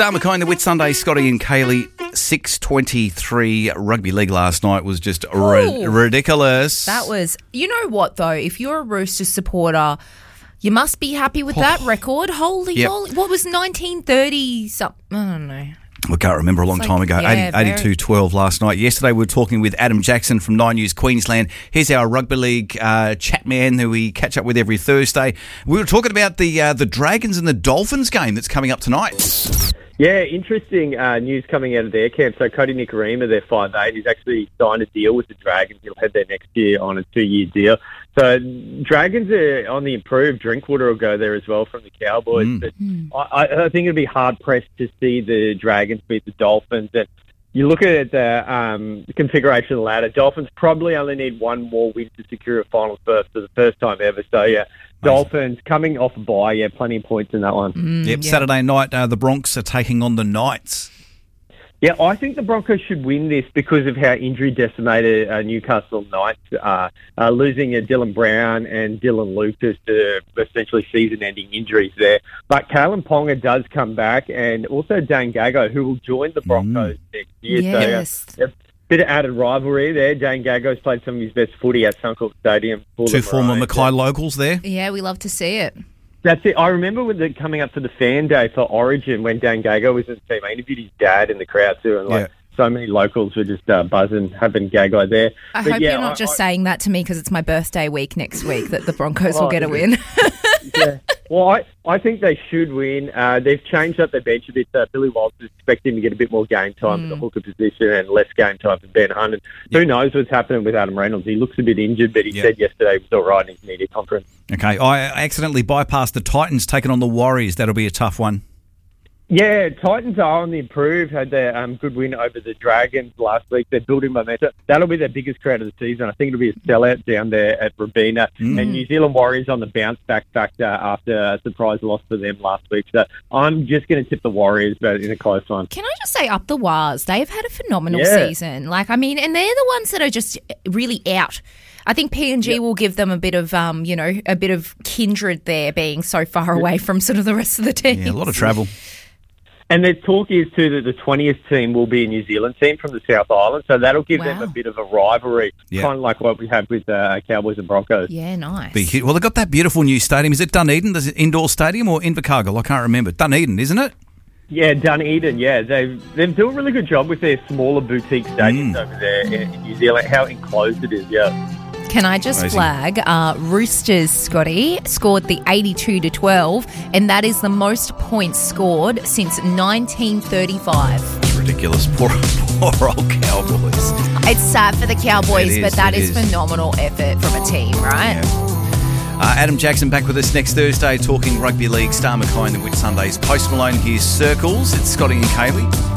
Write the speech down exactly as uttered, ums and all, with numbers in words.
Start McKay, the Whit Sunday, Scotty and Kaylee. six twenty-three rugby league last night was just ri- ridiculous. That was, you know what though, if you're a Roosters supporter, you must be happy with that record. Holy Yep. moly. What was nineteen thirty something? I don't know. I can't remember, a long It's time like, ago. yeah, eighty, eighty-two twelve last night. Yesterday we were talking with Adam Jackson from Nine News Queensland. He's our rugby league uh, chat man who we catch up with every Thursday. We were talking about the uh, the Dragons and the Dolphins game that's coming up tonight. Yeah, interesting uh, news coming out of their camp. So Cody Nikorima, their five eight, he's actually signed a deal with the Dragons. He'll head there next year on a two-year deal. So Dragons are on the improve. Drinkwater will go there as well from the Cowboys. Mm. But I, I think it'd be hard-pressed to see the Dragons beat the Dolphins. And you look at the, um, the configuration of the ladder, Dolphins probably only need one more win to secure a finals berth for the first time ever. So, yeah, Dolphins coming off a bye, yeah, plenty of points in that one. Mm, Yep, yeah. Saturday night, uh, the Bronx are taking on the Knights. Yeah, I think the Broncos should win this because of how injury-decimated uh, Newcastle Knights are. Uh, losing uh, Dylan Brown and Dylan Lucas to essentially season-ending injuries there. But Kalen Ponga does come back, and also Dane Gago, who will join the Broncos next year. Yes. So, uh, a bit of added rivalry there. Dane Gago's played some of his best footy at Suncorp Stadium. For Two the former Maroons. Mackay locals there. Yeah, we love to see it. That's it. I remember when the, coming up to the fan day for Origin when Dan Gago was in the team. I interviewed his dad in the crowd too, and like Yeah. so many locals were just uh, buzzing, having Gago there. I But hope yeah, you're not I- just I- saying that to me because it's my birthday week next week that the Broncos will Oh, get a yeah. win. yeah. Well, I, I think they should win. Uh, they've changed up their bench a bit. Uh, Billy Walters is expecting to get a bit more game time at the hooker position and less game time for Ben Hunt. And who knows what's happening with Adam Reynolds? He looks a bit injured, but he Yeah. said yesterday he was all right in his media conference. Okay, I accidentally bypassed the Titans taking on the Warriors. That'll be a tough one. Yeah, Titans are on the improve. Had their um, good win over the Dragons last week. They're building momentum. That'll be their biggest crowd of the season. I think it'll be a sellout down there at Robina. Mm. And New Zealand Warriors on the bounce back factor after a surprise loss for them last week. So I'm just going to tip the Warriors, but in a close one. Can I just say, up the Wars, they've had a phenomenal Yeah. season. Like, I mean, and they're the ones that are just really out. I think P N G will give them a bit of, um, you know, a bit of kindred there, being so far away from sort of the rest of the team. Yeah, a lot of travel. And their talk is, too, that the twentieth team will be a New Zealand team from the South Island. So that'll give them Wow. a bit of a rivalry, Yeah. kind of like what we have with uh, Cowboys and Broncos. Yeah, nice. Be hit. Well, they've got that beautiful new stadium. Is it Dunedin, the indoor stadium, or Invercargill? I can't remember. Dunedin, isn't it? Yeah, Dunedin, yeah. They've, they've done a really good job with their smaller boutique stadiums Mm. over there in New Zealand, how enclosed it is, yeah. Can I just Amazing. flag, uh, Roosters, Scotty, scored the eighty-two to twelve, and that is the most points scored since nineteen thirty-five. It's ridiculous. Poor, poor old Cowboys. It's sad for the Cowboys, It is, but that it is, is. phenomenal effort from a team, right? Uh, Adam Jackson back with us next Thursday talking rugby league. Star McKay and the Whit Sundays. Post Malone, here's Circles. It's Scotty and Kaylee.